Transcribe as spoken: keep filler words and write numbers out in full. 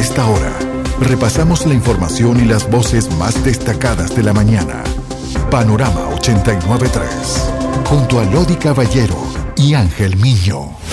esta hora, repasamos la información y las voces más destacadas de la mañana. Panorama ochenta y nueve punto tres, junto a Lodi Caballero y Ángel Miño.